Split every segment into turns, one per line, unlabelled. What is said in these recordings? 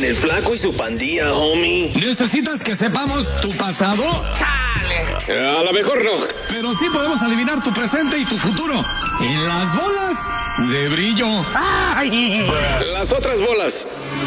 en el Flaco y su pandilla, homie.
¿Necesitas que sepamos tu pasado?
A lo mejor no.
Pero sí podemos adivinar tu presente y tu futuro. En las bolas de brillo.
Las otras bolas.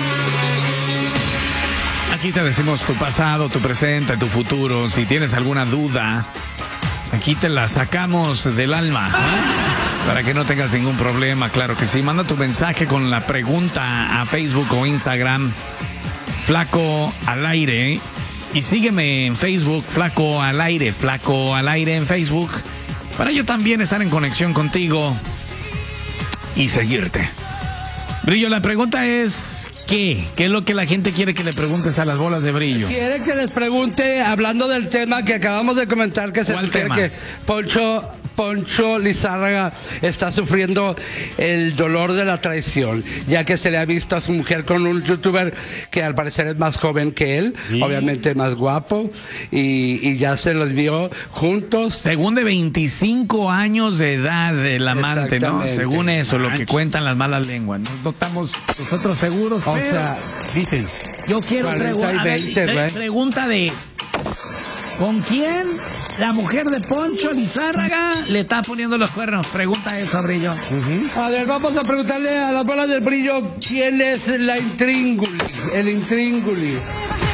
Aquí te decimos tu pasado, tu presente, tu futuro. Si tienes alguna duda, aquí te la sacamos del alma. Para que no tengas ningún problema, claro que sí. Manda tu mensaje con la pregunta a Facebook o Instagram, Flaco al Aire. Y sígueme en Facebook, Flaco al Aire en Facebook. Para yo también estar en conexión contigo y seguirte. Brillo, la pregunta es... ¿Qué es lo que la gente quiere que le preguntes a las bolas de brillo?
Quiere que les pregunte, hablando del tema que acabamos de comentar, que se supone que Poncho Lizárraga está sufriendo el dolor de la traición, ya que se le ha visto a su mujer con un youtuber que al parecer es más joven que él, obviamente más guapo, y ya se los vio juntos.
Según de 25 años de edad el amante, ¿no? Según eso, lo que cuentan las malas lenguas. No estamos nosotros seguros,
o sea, dicen.
Yo quiero pregunta de... ¿Con quién la mujer de Poncho Lizárraga le está poniendo los cuernos? Pregunta eso, Brillo.
A ver, vamos a preguntarle a las bolas del brillo quién es la intríngulis, el intríngulis.